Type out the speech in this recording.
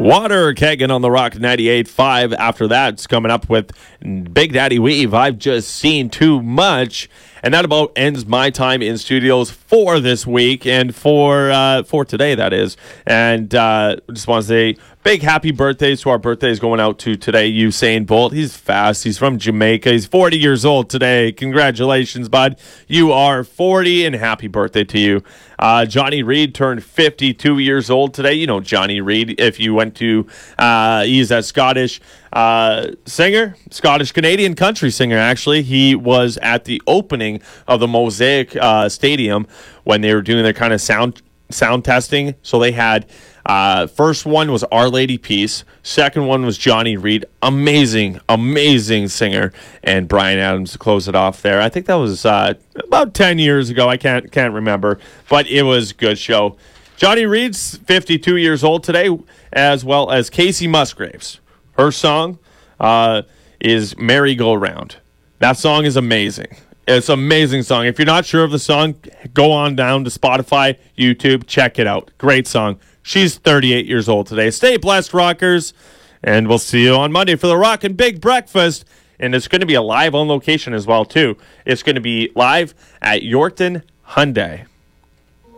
Water Kagan on the Rock 98.5. After that, it's coming up with Big Daddy Weave. I've just seen too much. And that about ends my time in studios for this week and for today, that is. And just want to say big happy birthdays to our birthdays going out to today. Usain Bolt, he's fast. He's from Jamaica. He's 40 years old today. Congratulations, bud. You are 40 and happy birthday to you. Johnny Reid turned 52 years old today. You know Johnny Reid. If you went to, he's a Scottish singer, Scottish-Canadian country singer, actually. He was at the opening of the Mosaic Stadium when they were doing their kind of sound testing. So they had, first one was Our Lady Peace. Second one was Johnny Reid. Amazing singer. And Bryan Adams to close it off there. I think that was about 10 years ago. I can't remember. But it was a good show. Johnny Reid's 52 years old today, as well as Casey Musgraves. Her song is Merry Go Round. That song is amazing. It's an amazing song. If you're not sure of the song, go on down to Spotify, YouTube, check it out. Great song. She's 38 years old today. Stay blessed, rockers, and we'll see you on Monday for the Rockin' Big Breakfast. And it's going to be a live on location as well, too. It's going to be live at Yorkton Hyundai.